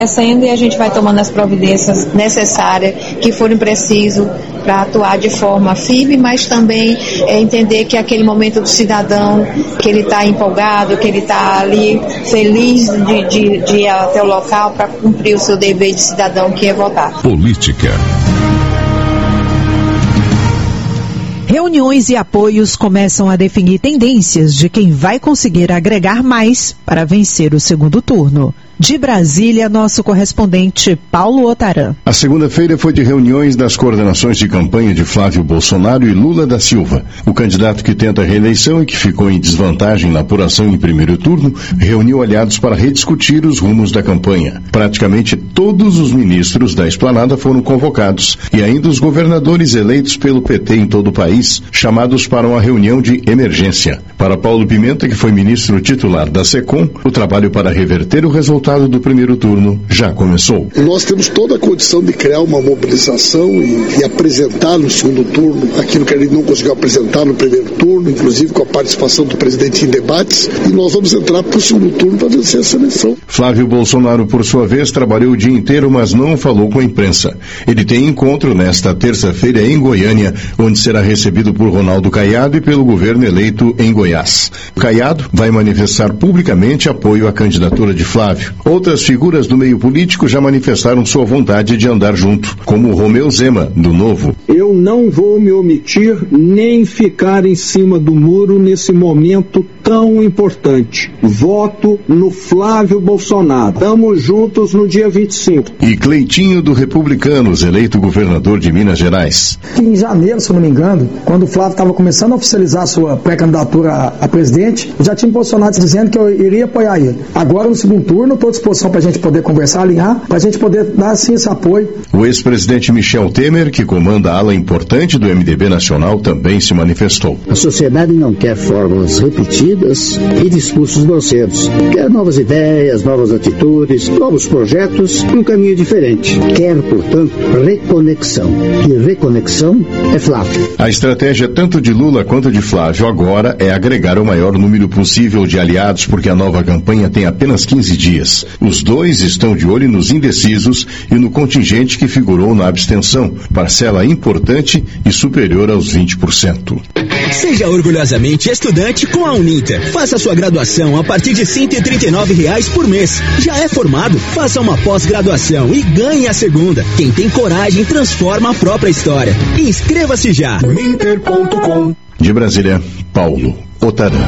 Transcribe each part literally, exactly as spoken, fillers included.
E a gente vai tomando as providências necessárias que forem precisas para atuar de forma firme, mas também é, entender que aquele momento do cidadão, que ele está empolgado, que ele está ali feliz de, de, de ir até o local para cumprir o seu dever de cidadão, que é votar. Política. Reuniões e apoios começam a definir tendências de quem vai conseguir agregar mais para vencer o segundo turno. De Brasília, nosso correspondente Paulo Otaran. A segunda-feira foi de reuniões das coordenações de campanha de Flávio Bolsonaro e Lula da Silva. O candidato que tenta a reeleição e que ficou em desvantagem na apuração em primeiro turno reuniu aliados para rediscutir os rumos da campanha. Praticamente todos os ministros da esplanada foram convocados e ainda os governadores eleitos pelo P T em todo o país, chamados para uma reunião de emergência. Para Paulo Pimenta, que foi ministro titular da SECOM, o trabalho para reverter o resultado do primeiro turno já começou. Nós temos toda a condição de criar uma mobilização e, e apresentar no segundo turno aquilo que a gente não conseguiu apresentar no primeiro turno, inclusive com a participação do presidente em debates, e nós vamos entrar para o segundo turno para vencer essa eleição. Flávio Bolsonaro, por sua vez, trabalhou o dia inteiro, mas não falou com a imprensa. Ele tem encontro nesta terça-feira em Goiânia, onde será recebido por Ronaldo Caiado e pelo governo eleito em Goiás. Caiado vai manifestar publicamente apoio à candidatura de Flávio. Outras figuras do meio político já manifestaram sua vontade de andar junto, como Romeu Zema, do Novo. Eu não vou me omitir nem ficar em cima do muro nesse momento tão importante. Voto no Flávio Bolsonaro. Estamos juntos no dia vinte e cinco. E Cleitinho, do Republicanos, eleito governador de Minas Gerais. Em janeiro, se eu não me engano, quando o Flávio estava começando a oficializar a sua pré-candidatura a presidente, eu já tinha posicionado dizendo que eu iria apoiar ele. Agora, no segundo turno, estou à disposição para a gente poder conversar, alinhar, para a gente poder dar, sim, esse apoio. O ex-presidente Michel Temer, que comanda a ala importante do M D B nacional, também se manifestou. A sociedade não quer fórmulas repetidas e discursos grosseiros. Quer novas ideias, novas atitudes, novos projetos e um caminho diferente. Quer, portanto, reconexão. E reconexão é Flávio. A estratégia tanto de Lula quanto de Flávio agora é agregar o maior número possível de aliados, porque a nova campanha tem apenas quinze dias. Os dois estão de olho nos indecisos e no contingente que figurou na abstenção, parcela importante e superior aos vinte por cento. Seja orgulhosamente estudante com a Uninter. Faça sua graduação a partir de cento e trinta e nove reais por mês. Já é formado? Faça uma pós-graduação e ganhe a segunda. Quem tem coragem transforma a própria história. Inscreva-se já. uninter ponto com. De Brasília, Paulo Otaran.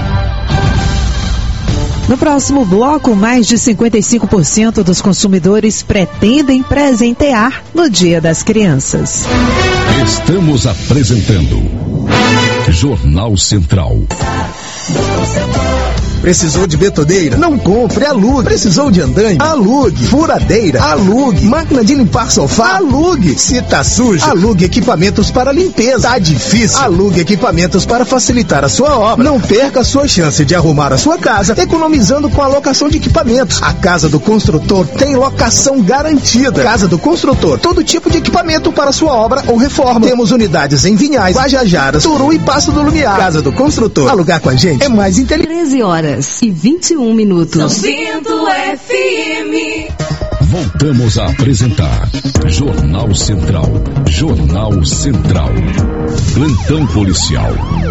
No próximo bloco, mais de cinquenta e cinco por cento dos consumidores pretendem presentear no Dia das Crianças. Estamos apresentando Jornal Central. Precisou de betoneira? Não compre, alugue. Precisou de andaime? Alugue. Furadeira? Alugue. Máquina de limpar sofá? Alugue. Se tá sujo? Alugue equipamentos para limpeza. Tá difícil? Alugue equipamentos para facilitar a sua obra. Não perca a sua chance de arrumar a sua casa economizando com a locação de equipamentos. A Casa do Construtor tem locação garantida. Casa do Construtor, todo tipo de equipamento para sua obra ou reforma. Temos unidades em Vinhais, Guajajaras, Turu e Passo do Lumiar. Casa do Construtor. Alugar com a gente é mais inteligente. treze horas e vinte e um minutos. São Bento F M. Voltamos a apresentar Jornal Central. Jornal Central. Plantão policial.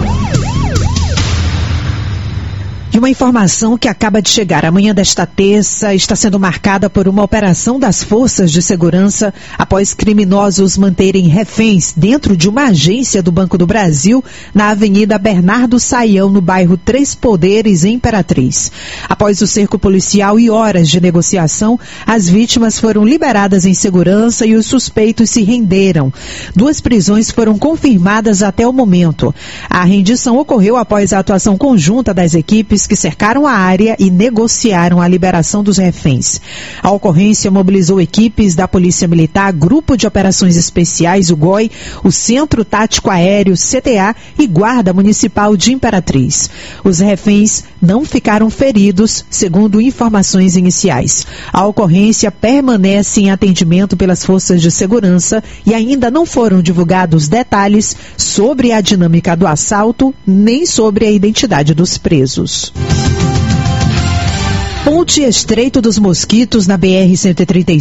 E uma informação que acaba de chegar. Amanhã desta terça está sendo marcada por uma operação das forças de segurança após criminosos manterem reféns dentro de uma agência do Banco do Brasil na Avenida Bernardo Saião, no bairro Três Poderes, em Imperatriz. Após o cerco policial e horas de negociação, as vítimas foram liberadas em segurança e os suspeitos se renderam. Duas prisões foram confirmadas até o momento. A rendição ocorreu após a atuação conjunta das equipes que cercaram a área e negociaram a liberação dos reféns. A ocorrência mobilizou equipes da Polícia Militar, Grupo de Operações Especiais, o G O I, o Centro Tático Aéreo, C T A e Guarda Municipal de Imperatriz. Os reféns não ficaram feridos, segundo informações iniciais. A ocorrência permanece em atendimento pelas forças de segurança e ainda não foram divulgados detalhes sobre a dinâmica do assalto, nem sobre a identidade dos presos. Ponte Estreito dos Mosquitos, na B R cento e trinta e